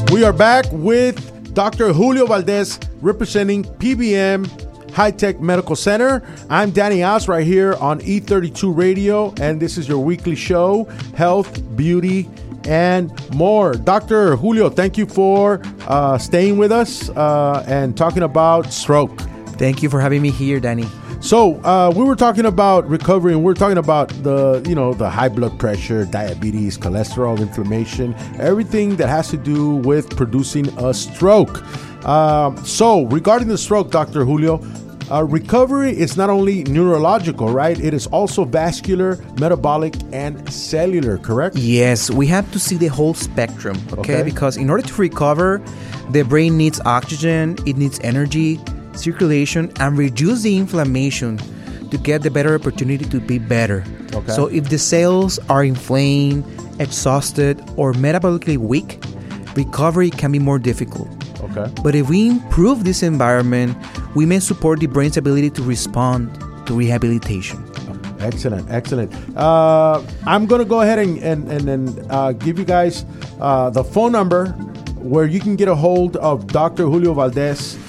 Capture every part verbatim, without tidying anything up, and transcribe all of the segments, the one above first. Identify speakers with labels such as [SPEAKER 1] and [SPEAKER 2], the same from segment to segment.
[SPEAKER 1] We are back with Doctor Julio Valdez representing P B M High Tech Medical Center. I'm Danny Oz right here on E thirty-two Radio, and this is your weekly show, Health, Beauty, and more. Doctor Julio, thank you for uh, staying with us uh, and talking about stroke.
[SPEAKER 2] Thank you for having me here, Danny.
[SPEAKER 1] So uh, we were talking about recovery, and we we're talking about the, you know, the high blood pressure, diabetes, cholesterol, inflammation, everything that has to do with producing a stroke. Uh, so regarding the stroke, Doctor Julio, uh, recovery is not only neurological, right? It is also vascular, metabolic, and cellular, correct?
[SPEAKER 2] Yes, we have to see the whole spectrum, okay?
[SPEAKER 1] Okay.
[SPEAKER 2] Because in order to recover, the brain needs oxygen, it needs energy, circulation, and reduce the inflammation to get the better opportunity to be better.
[SPEAKER 1] Okay.
[SPEAKER 2] So if the cells are inflamed, exhausted, or metabolically weak, recovery can be more difficult.
[SPEAKER 1] Okay.
[SPEAKER 2] But if we improve this environment, we may support the brain's ability to respond to rehabilitation.
[SPEAKER 1] Excellent, excellent. Uh, I'm going to go ahead and, and, and, and uh, give you guys uh, the phone number where you can get a hold of Doctor Julio Valdez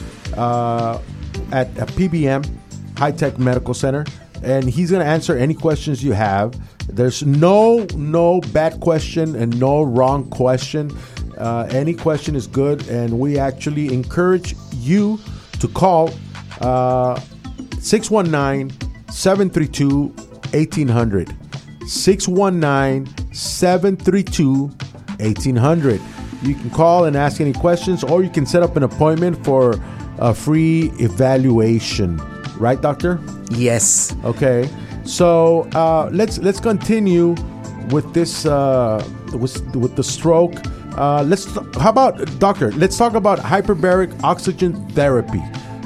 [SPEAKER 1] uh, at, at P B M High Tech Medical Center, and he's going to answer any questions you have. There's no no bad question and no wrong question. Uh, any question is good, and we actually encourage you to call uh, six one nine, seven three two, eighteen hundred. six one nine, seven three two, eighteen hundred. You can call and ask any questions, or you can set up an appointment for a free evaluation. Right, doctor?
[SPEAKER 2] Yes.
[SPEAKER 1] Okay. So uh, let's let's continue with this uh, with with the stroke. Uh, let's how about doctor? Let's talk about hyperbaric oxygen therapy.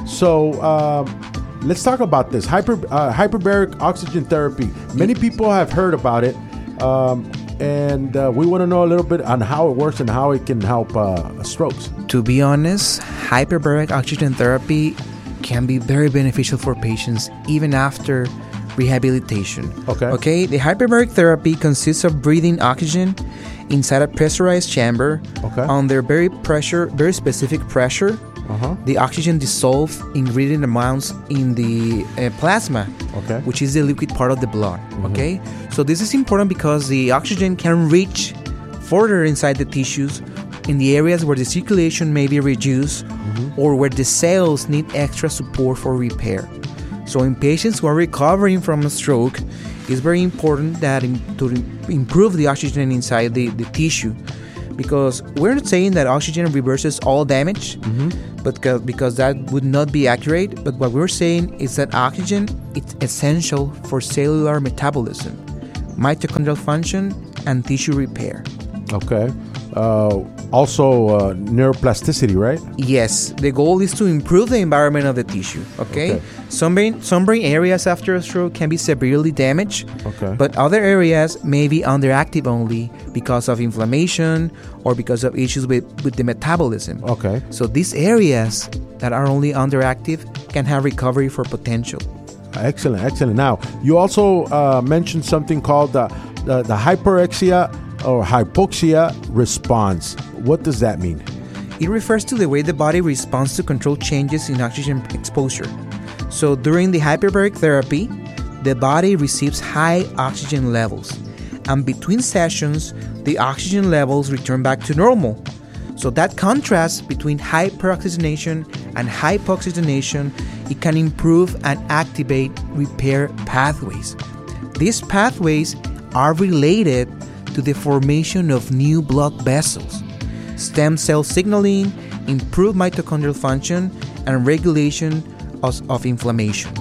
[SPEAKER 1] So um, let's talk about this hyper uh, hyperbaric oxygen therapy. Many people have heard about it, um, and uh, we want to know a little bit on how it works and how it can help uh, strokes.
[SPEAKER 2] To be honest, hyperbaric oxygen therapy can be very beneficial for patients even after rehabilitation.
[SPEAKER 1] Okay.
[SPEAKER 2] Okay. The hyperbaric therapy consists of breathing oxygen inside a pressurized chamber
[SPEAKER 1] Okay.
[SPEAKER 2] under very pressure, very specific pressure.
[SPEAKER 1] Uh-huh.
[SPEAKER 2] The oxygen dissolves in reading amounts in the uh, plasma,
[SPEAKER 1] Okay.
[SPEAKER 2] which is the liquid part of the blood. Okay. So this is important because the oxygen can reach further inside the tissues in the areas where the circulation may be reduced or where the cells need extra support for repair. So in patients who are recovering from a stroke, it's very important that in, to improve the oxygen inside the, the tissue, because we're not saying that oxygen reverses all damage, but because, because that would not be accurate. But what we're saying is that oxygen is essential for cellular metabolism, mitochondrial function, and tissue repair.
[SPEAKER 1] Okay. Uh, also, uh, neuroplasticity, right?
[SPEAKER 2] Yes, the goal is to improve the environment of the tissue. Okay,
[SPEAKER 1] Okay.
[SPEAKER 2] some brain some brain areas after a stroke can be severely damaged,
[SPEAKER 1] Okay.
[SPEAKER 2] but other areas may be underactive only because of inflammation or because of issues with, with the metabolism.
[SPEAKER 1] Okay.
[SPEAKER 2] So these areas that are only underactive can have recovery for potential.
[SPEAKER 1] Excellent, excellent. Now, you also uh, mentioned something called the, the, the hyperexia or hypoxia response. What does that mean?
[SPEAKER 2] It refers to the way the body responds to controlled changes in oxygen exposure. So during the hyperbaric therapy, the body receives high oxygen levels, and between sessions, the oxygen levels return back to normal. So that contrast between hyperoxygenation and hypoxygenation, it can improve and activate repair pathways. These pathways are related to the formation of new blood vessels, stem cell signaling, improved mitochondrial function, and regulation of, of inflammation.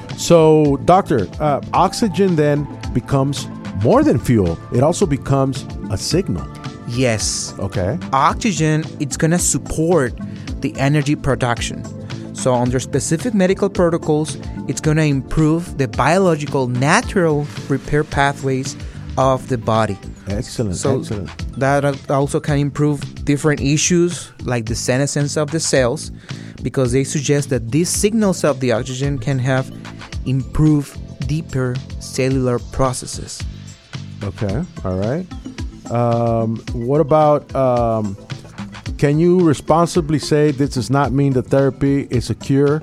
[SPEAKER 1] So, doctor, uh, oxygen then becomes more than fuel. It also becomes a signal.
[SPEAKER 2] Yes.
[SPEAKER 1] Okay.
[SPEAKER 2] Oxygen, it's going to support the energy production. So under specific medical protocols, it's going to improve the biological, natural repair pathways of the body.
[SPEAKER 1] Excellent,
[SPEAKER 2] So
[SPEAKER 1] excellent.
[SPEAKER 2] that also can improve different issues like the senescence of the cells, because they suggest that these signals of the oxygen can have improved deeper cellular processes.
[SPEAKER 1] Okay, all right. Um, what about, um, can you responsibly say this does not mean the therapy is a cure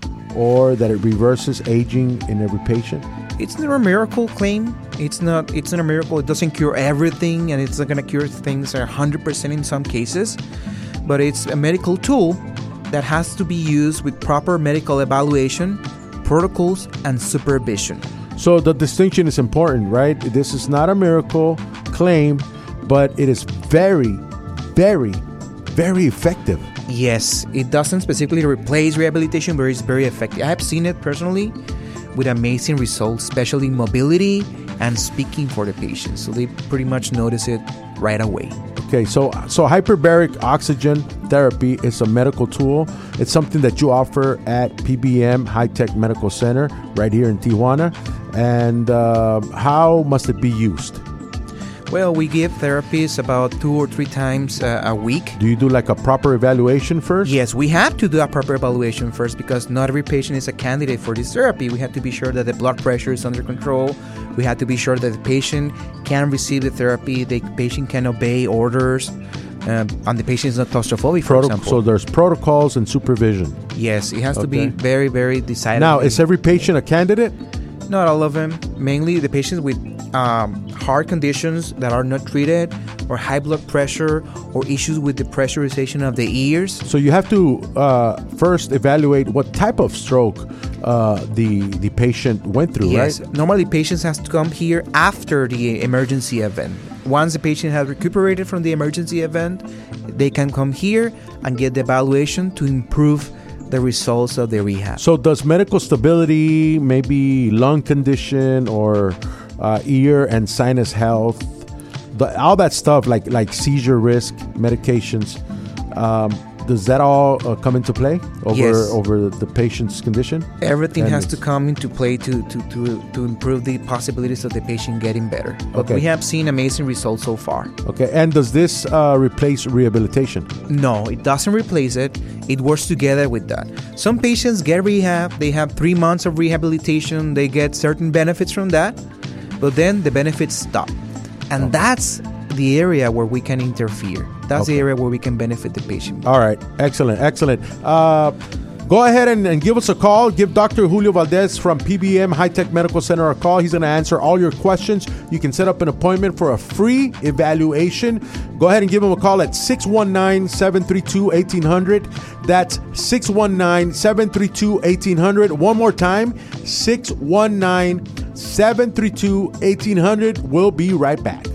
[SPEAKER 1] or that it reverses aging in every patient?
[SPEAKER 2] It's not a miracle claim. It's not It's not a miracle. It doesn't cure everything, and it's not going to cure things one hundred percent in some cases. But it's a medical tool that has to be used with proper medical evaluation, protocols, and supervision.
[SPEAKER 1] So the distinction is important, right? This is not a miracle claim, but it is very, very, very effective.
[SPEAKER 2] Yes, it doesn't specifically replace rehabilitation, but it's very effective. I have seen it personally with amazing results, especially mobility and speaking for the patients. So they pretty much notice it right away.
[SPEAKER 1] Okay, so so hyperbaric oxygen therapy is a medical tool. It's something that you offer at P B M High Tech Medical Center right here in Tijuana. And uh, how must it be used?
[SPEAKER 2] Well, we give therapies about two or three times uh, a week.
[SPEAKER 1] Do you do like a proper evaluation first?
[SPEAKER 2] Yes, we have to do a proper evaluation first because not every patient is a candidate for this therapy. We have to be sure that the blood pressure is under control. We have to be sure that the patient can receive the therapy, the patient can obey orders, um, and the patient is not claustrophobic, for
[SPEAKER 1] Proto-
[SPEAKER 2] example.
[SPEAKER 1] So there's protocols and supervision.
[SPEAKER 2] Yes, it has to
[SPEAKER 1] Okay.
[SPEAKER 2] be very, very decided.
[SPEAKER 1] Now, is every patient a candidate?
[SPEAKER 2] Not all of them. Mainly the patients with um, heart conditions that are not treated, or high blood pressure, or issues with the pressurization of the ears.
[SPEAKER 1] So you have to uh, first evaluate what type of stroke uh, the the patient went through,
[SPEAKER 2] Yes.
[SPEAKER 1] right?
[SPEAKER 2] Normally, patients has to come here after the emergency event. Once the patient has recuperated from the emergency event, they can come here and get the evaluation to improve the results of the rehab.
[SPEAKER 1] So does medical stability, maybe lung condition or uh, ear and sinus health, the, all that stuff like like seizure risk, medications, um, does that all uh, come into play over
[SPEAKER 2] Yes.
[SPEAKER 1] over the patient's condition?
[SPEAKER 2] Everything
[SPEAKER 1] And
[SPEAKER 2] has to
[SPEAKER 1] it's-
[SPEAKER 2] come into play to, to, to, to improve the possibilities of the patient getting better. But
[SPEAKER 1] Okay.
[SPEAKER 2] we have seen amazing results so far.
[SPEAKER 1] Okay, and does this uh, replace rehabilitation?
[SPEAKER 2] No, it doesn't replace it. It works together with that. Some patients get rehab. They have three months of rehabilitation. They get certain benefits from that. But then the benefits stop. And that's the area where we can interfere. That's
[SPEAKER 1] Okay.
[SPEAKER 2] the area where we can benefit the patient.
[SPEAKER 1] All right, excellent, excellent. Uh, go ahead and, and give us a call. Give Doctor Julio Valdez from P B M High Tech Medical Center a call. He's going to answer all your questions. You can set up an appointment for a free evaluation. Go ahead and give him a call at six one nine, seven three two, one eight zero zero. That's six one nine, seven three two, one eight zero zero. One more time, six one nine, seven three two, one eight zero zero. We'll be right back.